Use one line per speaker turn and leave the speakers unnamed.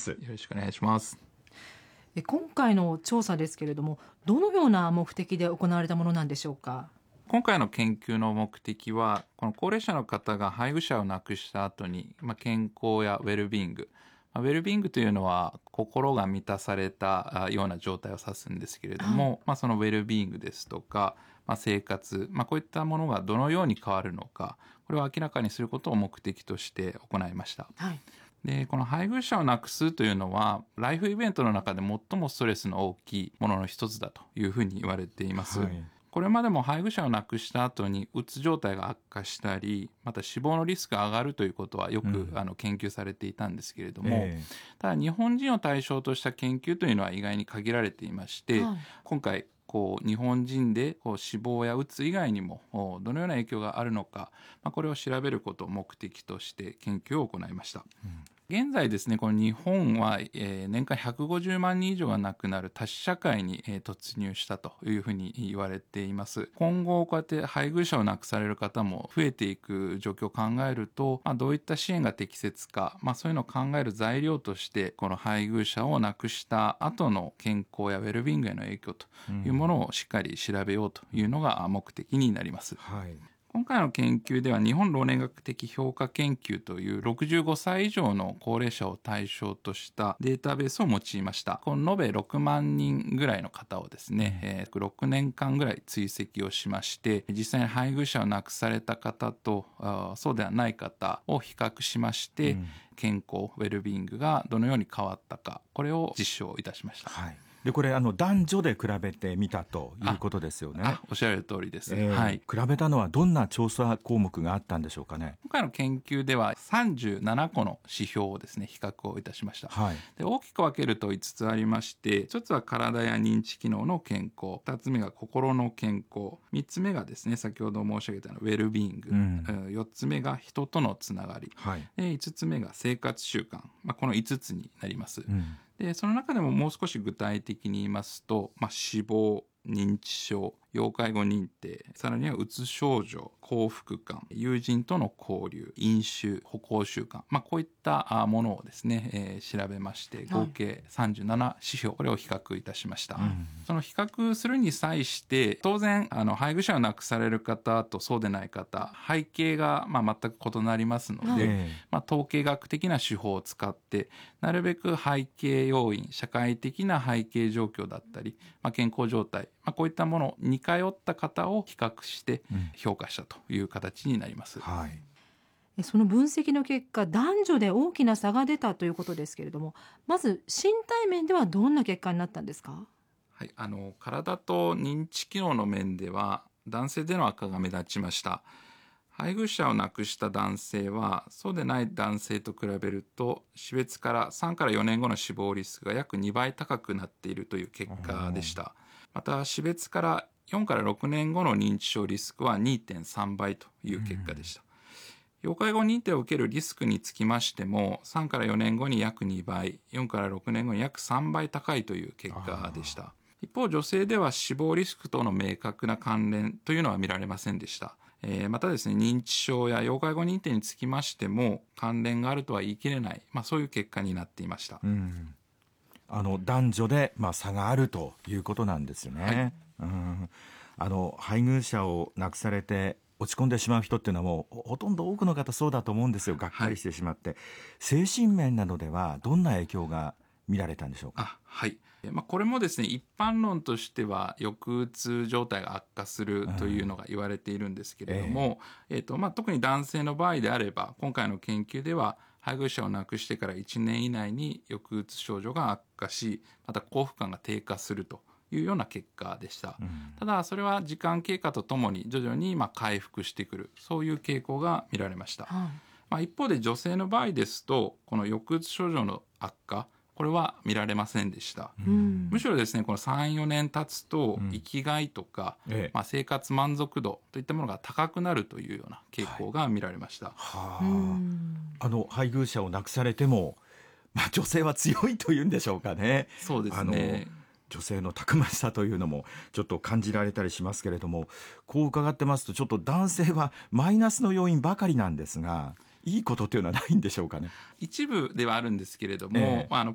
。
よろしくお願いします。
今回の調査ですけれども、どのような目的で行われたものなんでしょうか。
今回の研究の目的は、この高齢者の方が配偶者を亡くした後に、健康やウェルビーイング、ウェルビーイングというのは心が満たされたような状態を指すんですけれども、そのウェルビーイングですとか、生活、こういったものがどのように変わるのか、これを明らかにすることを目的として行いました。で、この配偶者を亡くすというのは、ライフイベントの中で最もストレスの大きいものの一つだというふうに言われています。これまでも配偶者を亡くした後にうつ状態が悪化したり、また死亡のリスクが上がるということはよく、研究されていたんですけれども、ただ日本人を対象とした研究というのは意外に限られていまして、今回日本人で死亡やうつ以外にもどのような影響があるのか、これを調べることを目的として研究を行いました。現在ですね、この日本は、年間150万人以上が亡くなる多死社会に、突入したというふうに言われています。今後こうやって配偶者を亡くされる方も増えていく状況を考えると、どういった支援が適切か、そういうのを考える材料としてこの配偶者を亡くした後の健康やウェルビーイングへの影響というものをしっかり調べようというのが目的になります。今回の研究では日本老年学的評価研究という65歳以上の高齢者を対象としたデータベースを用いました。この延べ6万人ぐらいの方をですね、6年間ぐらい追跡をしまして、実際に配偶者を亡くされた方とそうではない方を比較しまして、健康、ウェルビーイングがどのように変わったか、これを実証いたしました。
でこれ男女で比べてみたということですよね。
おっしゃる通りです。
比べたのはどんな調査項目があったんでしょうかね。
今回の研究では37個の指標をですね、比較をいたしました。で大きく分けると5つありまして、1つは体や認知機能の健康、2つ目が心の健康、3つ目がですね、先ほど申し上げたウェルビーイング、4つ目が人とのつながり、で5つ目が生活習慣、この5つになります。でその中でももう少し具体的に言いますと、死亡、認知症、要介護認定、さらにはうつ症状、幸福感、友人との交流、飲酒、歩行習慣、こういったものをですね、調べまして、合計37指標、これを比較いたしました。その比較するに際して、当然配偶者を亡くされる方とそうでない方、背景が全く異なりますので、統計学的な手法を使って、なるべく背景要因、社会的な背景状況だったり、健康状態、こういったものに通った方を比較して評価したという形になります。
その分析の結果、男女で大きな差が出たということですけれども、まず身体面ではどんな結果になったんですか。
体と認知機能の面では男性での悪化が目立ちました。配偶者を亡くした男性はそうでない男性と比べると、死別から3から4年後の死亡リスクが約2倍高くなっているという結果でした。また死別から4から6年後の認知症リスクは 2.3 倍という結果でした。要介護認定を受けるリスクにつきましても、3から4年後に約2倍、4から6年後に約3倍高いという結果でした。一方、女性では死亡リスクとの明確な関連というのは見られませんでした。またですね、認知症や要介護認定につきましても関連があるとは言い切れない、そういう結果になっていました。
男女で差があるということなんですよね。配偶者を亡くされて落ち込んでしまう人っていうのはもうほとんど多くの方そうだと思うんですよ。がっかりしてしまって、精神面などではどんな影響が見られたんでしょうか。
これもですね、一般論としては抑うつ状態が悪化するというのが言われているんですけれども、特に男性の場合であれば、今回の研究では配偶者を亡くしてから1年以内に抑うつ症状が悪化し、また幸福感が低下するというような結果でした。ただそれは時間経過とともに徐々に回復してくる、そういう傾向が見られました。一方で女性の場合ですと、この抑うつ症状の悪化、これは見られませんでした。むしろですね、この 3,4 年経つと生きがいとか、生活満足度といったものが高くなるというような傾向が見られました。
配偶者を亡くされても、女性は強いというんでしょうかね。
そうですね。
女性のたくましさというのもちょっと感じられたりしますけれども、こう伺ってますとちょっと男性はマイナスの要因ばかりなんですが、いいことというのはないんでしょうかね。
一部ではあるんですけれども、